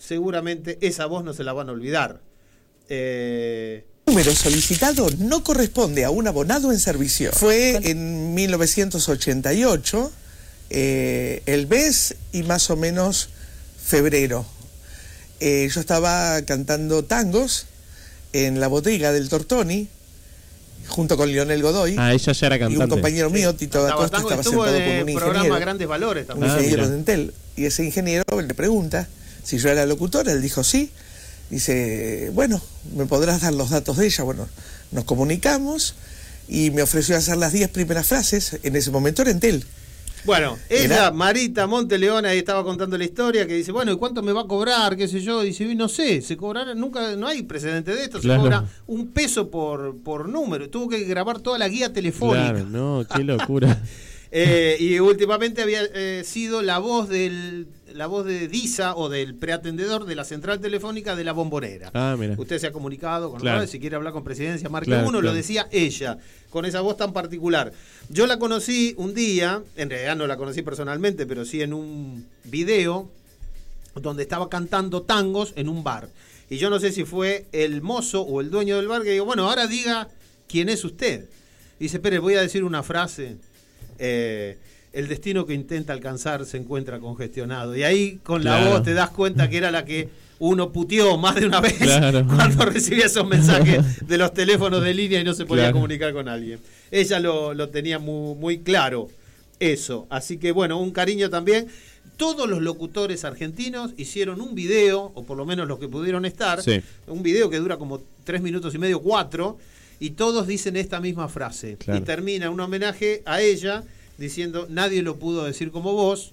seguramente esa voz no se la van a olvidar. Número solicitado no corresponde a un abonado en servicio. Fue en 1988, el mes y más o menos febrero. Yo estaba cantando tangos en la bodega del Tortoni, junto con Lionel Godoy. Ella ya era cantante. Y un compañero mío, Tito Acosta, estaba sentado con un ingeniero. Grandes Valores también. Un ingeniero de Entel. Y ese ingeniero le pregunta si yo era locutor. Él dijo sí. Dice, bueno, ¿me podrás dar los datos de ella? Bueno, nos comunicamos y me ofreció hacer las 10 primeras frases. En ese momento era Entel. Bueno, ella, Marita Monteleón, ahí estaba contando la historia, que dice, bueno, ¿y cuánto me va a cobrar? ¿Qué sé yo? Dice, no sé, se cobrará, nunca, no hay precedente de esto, se cobra $1 por número. Tuvo que grabar toda la guía telefónica. Claro, no, qué locura. Y últimamente había sido la voz de Disa o del preatendedor de la central telefónica de la Bombonera. Mira. Usted se ha comunicado con claro. si quiere hablar con Presidencia, marque uno, lo decía ella, con esa voz tan particular. Yo la conocí un día, en realidad no la conocí personalmente, pero sí en un video donde estaba cantando tangos en un bar. Y yo no sé si fue el mozo o el dueño del bar que digo, bueno, ahora diga quién es usted. Y dice, espere, voy a decir una frase. El destino que intenta alcanzar se encuentra congestionado. Y ahí con la voz te das cuenta que era la que uno puteó más de una vez cuando recibía esos mensajes de los teléfonos de línea y no se podía comunicar con alguien. Ella lo tenía muy, muy claro eso. Así que bueno, un cariño también. Todos los locutores argentinos hicieron un video, o por lo menos los que pudieron estar, un video que dura como 3 minutos y medio, 4, y todos dicen esta misma frase. Y termina un homenaje a ella diciendo, nadie lo pudo decir como vos,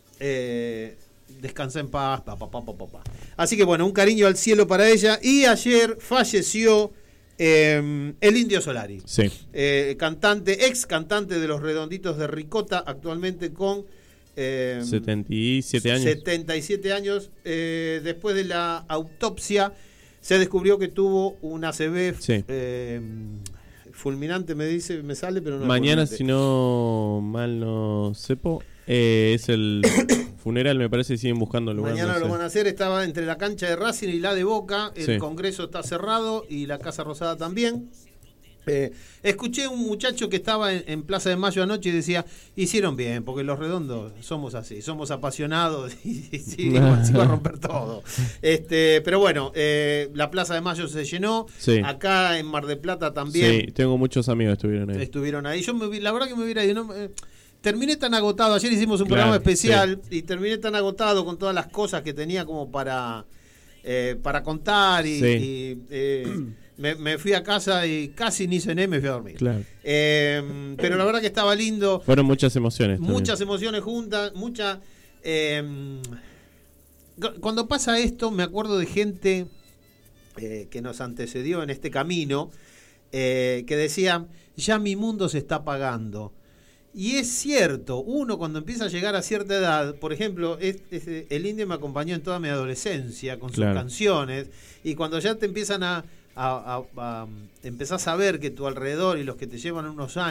descansa en paz, Así que bueno, un cariño al cielo para ella. Y ayer falleció el Indio Solari, cantante, ex cantante de Los Redonditos de Ricota, actualmente con 77 años. 77 años. Después de la autopsia se descubrió que tuvo un ACV fulminante, me sale, pero no. Mañana, si no mal no sepo, es el funeral, me parece, siguen buscando lugar. Mañana lo van a hacer, estaba entre la cancha de Racing y la de Boca, el Congreso está cerrado y la Casa Rosada también. Escuché un muchacho que estaba en Plaza de Mayo anoche y decía, hicieron bien, porque los redondos somos así, somos apasionados y sí, se va a romper todo. Pero bueno, la Plaza de Mayo se llenó, acá en Mar del Plata también. Sí, tengo muchos amigos que estuvieron ahí. Yo la verdad que me hubiera ido, terminé tan agotado, ayer hicimos un programa especial y terminé tan agotado con todas las cosas que tenía como para contar me fui a casa y casi ni cené, me fui a dormir. Pero la verdad que estaba lindo. Fueron muchas emociones. Muchas emociones juntas, cuando pasa esto, me acuerdo de gente que nos antecedió en este camino, que decía, ya mi mundo se está apagando. Y es cierto, uno cuando empieza a llegar a cierta edad, por ejemplo, el Indio me acompañó en toda mi adolescencia con sus canciones, y cuando ya te empiezan empezás a ver que tu alrededor y los que te llevan unos años